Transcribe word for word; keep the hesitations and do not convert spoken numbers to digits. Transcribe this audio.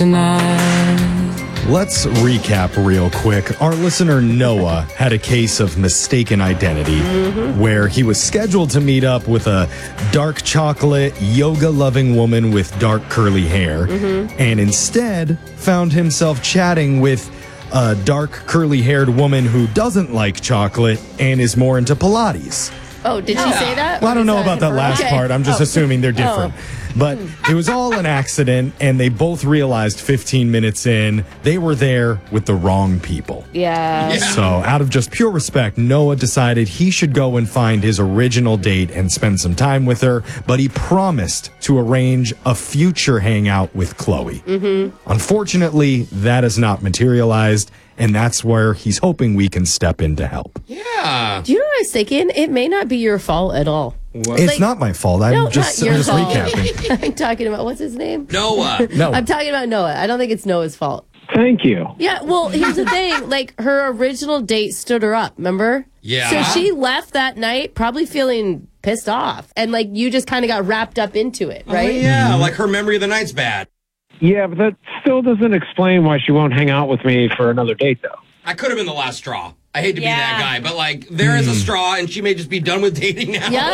Let's recap real quick. Our listener Noah had a case of mistaken identity mm-hmm. where he was scheduled to meet up with a dark chocolate, yoga-loving woman with dark curly hair mm-hmm. and instead found himself chatting with a dark curly-haired woman who doesn't like chocolate and is more into Pilates. Oh, did she say that? Well, I don't know about that last okay. part. I'm just oh. assuming they're different. Oh. But it was all an accident, and they both realized fifteen minutes in they were there with the wrong people. Yeah. yeah. So out of just pure respect, Noah decided he should go and find his original date and spend some time with her, but he promised to arrange a future hangout with Chloe. Mm-hmm. Unfortunately, that has not materialized, and that's where he's hoping we can step in to help. Yeah. Do you know what I was thinking? It may not be your fault at all. What? It's like, not my fault. I'm no, just, not your I'm just fault. recapping. I'm talking about, what's his name? Noah. No. I'm talking about Noah. I don't think it's Noah's fault. Thank you. Yeah, well, here's the thing. Like, her original date stood her up, remember? Yeah. So she left that night probably feeling pissed off. And, like, you just kind of got wrapped up into it, right? Oh, yeah, like her memory of the night's bad. Yeah, but that still doesn't explain why she won't hang out with me for another date, though. I could have been the last straw. I hate to yeah. be that guy, but, like, there is a straw, and she may just be done with dating now. Yeah.